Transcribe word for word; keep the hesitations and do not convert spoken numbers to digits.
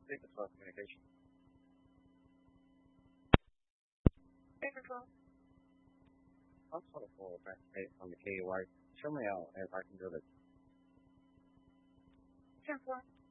Thank you for communication. Microphone. Also for participate on the K Y, show me out if I can do this. Ten four.